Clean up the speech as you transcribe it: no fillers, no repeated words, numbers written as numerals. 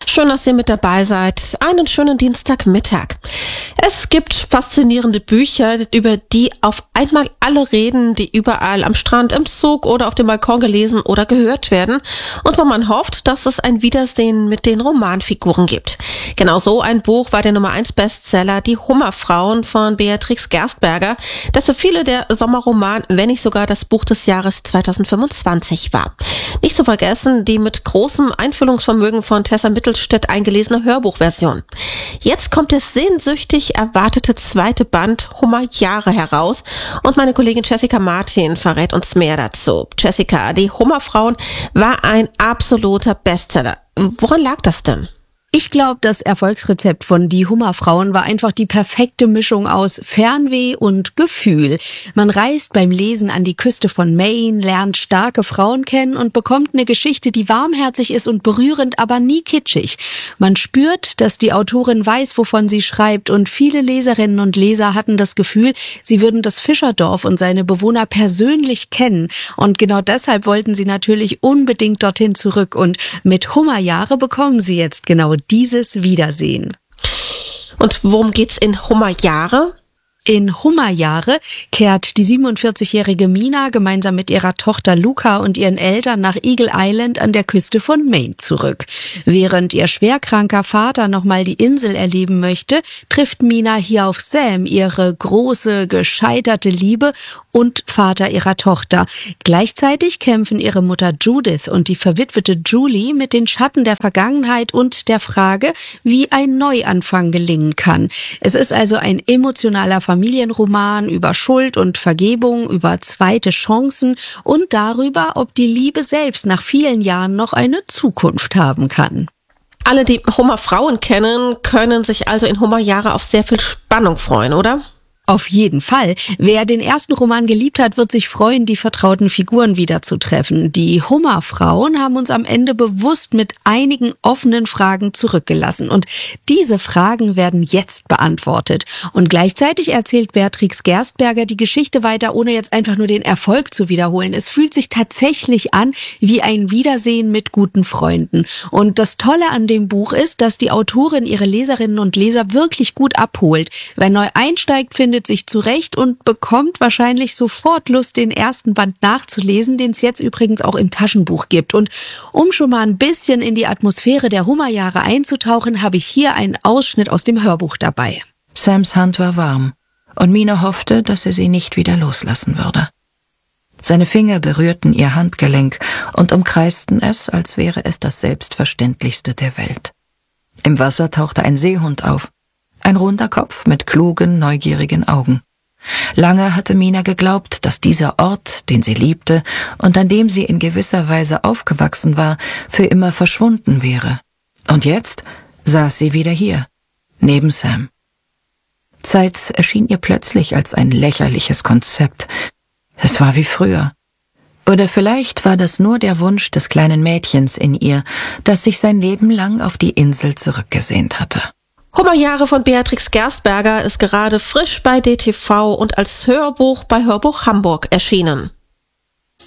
Schön, dass ihr mit dabei seid. Einen schönen Dienstagmittag. Es gibt faszinierende Bücher, über die auf einmal alle reden, die überall am Strand, im Zug oder auf dem Balkon gelesen oder gehört werden und wo man hofft, dass es ein Wiedersehen mit den Romanfiguren gibt. Genau so ein Buch war der Nummer 1 Bestseller Die Hummerfrauen von Beatrix Gerstberger, das für viele der Sommerroman, wenn nicht sogar das Buch des Jahres 2025 war. Nicht zu vergessen die mit großem Einfühlungsvermögen von Tessa Mittelstädt eingelesene Hörbuchversion. Jetzt kommt der sehnsüchtig erwartete zweite Band Hummerjahre heraus und meine Kollegin Jessica Martin verrät uns mehr dazu. Jessica, die Hummerfrauen war ein absoluter Bestseller. Woran lag das denn? Ich glaube, das Erfolgsrezept von Die Hummerfrauen war einfach die perfekte Mischung aus Fernweh und Gefühl. Man reist beim Lesen an die Küste von Maine, lernt starke Frauen kennen und bekommt eine Geschichte, die warmherzig ist und berührend, aber nie kitschig. Man spürt, dass die Autorin weiß, wovon sie schreibt, und viele Leserinnen und Leser hatten das Gefühl, sie würden das Fischerdorf und seine Bewohner persönlich kennen. Und genau deshalb wollten sie natürlich unbedingt dorthin zurück. Und mit Hummerjahre bekommen sie jetzt genau dieses Wiedersehen. Und worum geht's in Hummerjahre? In Hummerjahre kehrt die 47-jährige Mina gemeinsam mit ihrer Tochter Luca und ihren Eltern nach Eagle Island an der Küste von Maine zurück. Während ihr schwerkranker Vater nochmal die Insel erleben möchte, trifft Mina hier auf Sam, ihre große, gescheiterte Liebe und Vater ihrer Tochter. Gleichzeitig kämpfen ihre Mutter Judith und die verwitwete Julie mit den Schatten der Vergangenheit und der Frage, wie ein Neuanfang gelingen kann. Es ist also ein emotionaler Familienroman über Schuld und Vergebung, über zweite Chancen und darüber, ob die Liebe selbst nach vielen Jahren noch eine Zukunft haben kann. Alle, die Hummerfrauen kennen, können sich also in Hummerjahre auf sehr viel Spannung freuen, oder? Auf jeden Fall. Wer den ersten Roman geliebt hat, wird sich freuen, die vertrauten Figuren wiederzutreffen. Die Hummerfrauen haben uns am Ende bewusst mit einigen offenen Fragen zurückgelassen. Und diese Fragen werden jetzt beantwortet. Und gleichzeitig erzählt Beatrix Gerstberger die Geschichte weiter, ohne jetzt einfach nur den Erfolg zu wiederholen. Es fühlt sich tatsächlich an wie ein Wiedersehen mit guten Freunden. Und das Tolle an dem Buch ist, dass die Autorin ihre Leserinnen und Leser wirklich gut abholt. Wer neu einsteigt, findet sich zurecht und bekommt wahrscheinlich sofort Lust, den ersten Band nachzulesen, den es jetzt übrigens auch im Taschenbuch gibt. Und um schon mal ein bisschen in die Atmosphäre der Hummerjahre einzutauchen, habe ich hier einen Ausschnitt aus dem Hörbuch dabei. Sams Hand war warm und Mina hoffte, dass er sie nicht wieder loslassen würde. Seine Finger berührten ihr Handgelenk und umkreisten es, als wäre es das Selbstverständlichste der Welt. Im Wasser tauchte ein Seehund auf. Ein runder Kopf mit klugen, neugierigen Augen. Lange hatte Mina geglaubt, dass dieser Ort, den sie liebte und an dem sie in gewisser Weise aufgewachsen war, für immer verschwunden wäre. Und jetzt saß sie wieder hier, neben Sam. Zeit erschien ihr plötzlich als ein lächerliches Konzept. Es war wie früher. Oder vielleicht war das nur der Wunsch des kleinen Mädchens in ihr, das sich sein Leben lang auf die Insel zurückgesehnt hatte. Hummerjahre von Beatrix Gerstberger ist gerade frisch bei DTV und als Hörbuch bei Hörbuch Hamburg erschienen.